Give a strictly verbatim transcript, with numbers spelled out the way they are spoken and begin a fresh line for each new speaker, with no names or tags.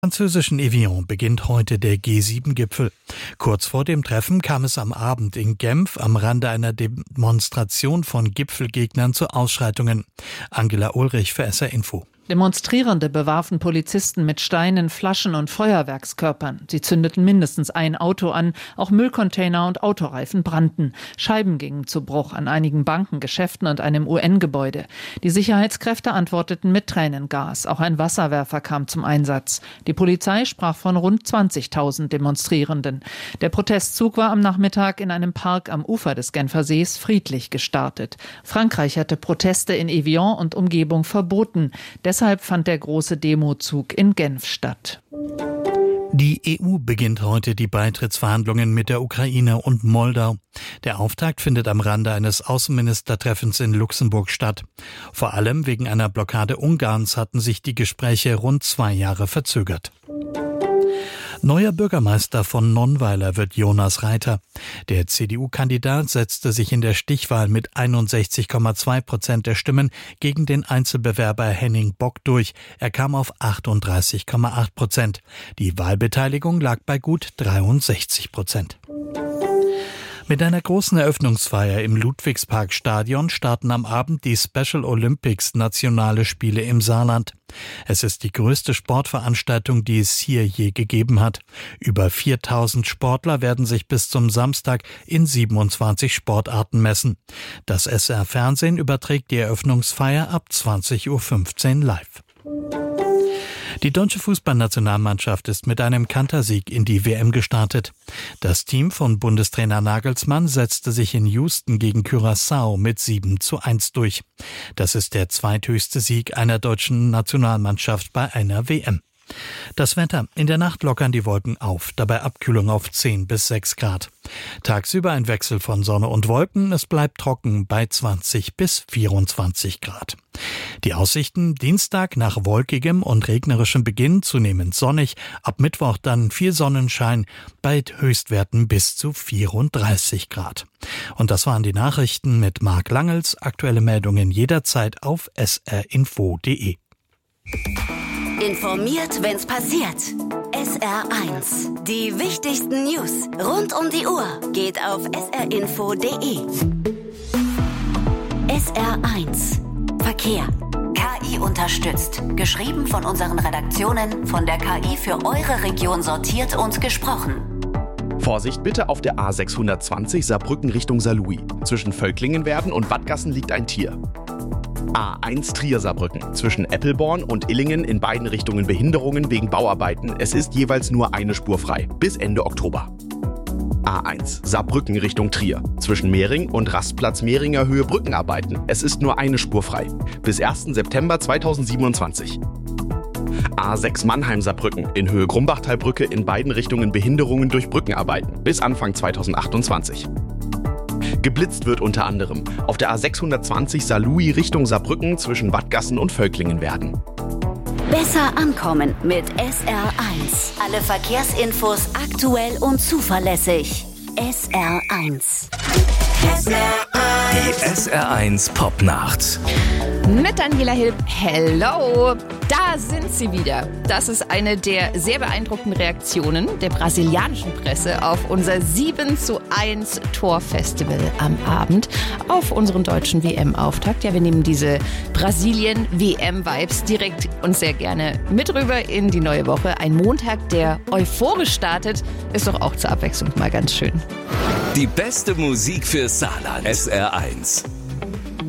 Im französischen Evian beginnt heute der G sieben Gipfel. Kurz vor dem Treffen kam es am Abend in Genf am Rande einer Demonstration von Gipfelgegnern zu Ausschreitungen. Angela Ulrich für S R Info.
Demonstrierende bewarfen Polizisten mit Steinen, Flaschen und Feuerwerkskörpern. Sie zündeten mindestens ein Auto an, auch Müllcontainer und Autoreifen brannten. Scheiben gingen zu Bruch an einigen Banken, Geschäften und einem U N-Gebäude. Die Sicherheitskräfte antworteten mit Tränengas. Auch ein Wasserwerfer kam zum Einsatz. Die Polizei sprach von rund zwanzigtausend Demonstrierenden. Der Protestzug war am Nachmittag in einem Park am Ufer des Genfersees friedlich gestartet. Frankreich hatte Proteste in Evian und Umgebung verboten. Deshalb fand der große Demozug in Genf statt.
Die E U beginnt heute die Beitrittsverhandlungen mit der Ukraine und Moldau. Der Auftakt findet am Rande eines Außenministertreffens in Luxemburg statt. Vor allem wegen einer Blockade Ungarns hatten sich die Gespräche rund zwei Jahre verzögert. Neuer Bürgermeister von Nonnweiler wird Jonas Reiter. Der C D U-Kandidat setzte sich in der Stichwahl mit einundsechzig Komma zwei Prozent der Stimmen gegen den Einzelbewerber Henning Bock durch. Er kam auf achtunddreißig Komma acht Prozent. Die Wahlbeteiligung lag bei gut dreiundsechzig Prozent. Mit einer großen Eröffnungsfeier im Ludwigsparkstadion starten am Abend die Special Olympics Nationale Spiele im Saarland. Es ist die größte Sportveranstaltung, die es hier je gegeben hat. Über viertausend Sportler werden sich bis zum Samstag in siebenundzwanzig Sportarten messen. Das S R Fernsehen überträgt die Eröffnungsfeier ab zwanzig Uhr fünfzehn live. Die deutsche Fußballnationalmannschaft ist mit einem Kantersieg in die W M gestartet. Das Team von Bundestrainer Nagelsmann setzte sich in Houston gegen Curaçao mit sieben zu eins durch. Das ist der zweithöchste Sieg einer deutschen Nationalmannschaft bei einer W M. Das Wetter. In der Nacht lockern die Wolken auf, dabei Abkühlung auf zehn bis sechs Grad. Tagsüber ein Wechsel von Sonne und Wolken, es bleibt trocken bei zwanzig bis vierundzwanzig Grad. Die Aussichten: Dienstag nach wolkigem und regnerischem Beginn zunehmend sonnig, ab Mittwoch dann viel Sonnenschein bei Höchstwerten bis zu vierunddreißig Grad. Und das waren die Nachrichten mit Marc Langels. Aktuelle Meldungen jederzeit auf s r info punkt d e.
Informiert, wenn's passiert. S R eins. Die wichtigsten News rund um die Uhr geht auf s r info punkt d e. S R eins. Verkehr. K I unterstützt. Geschrieben von unseren Redaktionen, von der K I für eure Region sortiert und gesprochen.
Vorsicht bitte auf der A sechshundertzwanzig Saarbrücken Richtung Saarlouis. Zwischen Völklingenwerden und Wattgassen liegt ein Tier. A eins Trier-Saarbrücken. Zwischen Eppelborn und Illingen in beiden Richtungen Behinderungen wegen Bauarbeiten. Es ist jeweils nur eine Spur frei. Bis Ende Oktober. A eins Saarbrücken Richtung Trier. Zwischen Mehring und Rastplatz Mehringer Höhe Brückenarbeiten. Es ist nur eine Spur frei. Bis ersten September zweitausendsiebenundzwanzig. A sechs Mannheim-Saarbrücken in Höhe Grumbachtalbrücke in beiden Richtungen Behinderungen durch Brückenarbeiten. Bis Anfang zweitausendachtundzwanzig. Geblitzt wird unter anderem auf der A sechshundertzwanzig Saarlouis Richtung Saarbrücken zwischen Wattgassen und Völklingenwerden.
Besser ankommen mit S R eins. Alle Verkehrsinfos aktuell und zuverlässig. S R eins.
S R eins. Die S R eins Popnacht.
Mit Daniela Hilb. Hello! Da sind sie wieder. Das ist eine der sehr beeindruckenden Reaktionen der brasilianischen Presse auf unser sieben zu eins Torfestival am Abend, auf unseren deutschen W M-Auftakt. Ja, wir nehmen diese Brasilien-W M-Vibes direkt und sehr gerne mit rüber in die neue Woche. Ein Montag, der euphorisch startet, ist doch auch zur Abwechslung mal ganz schön.
Die beste Musik für Saarland. S R eins.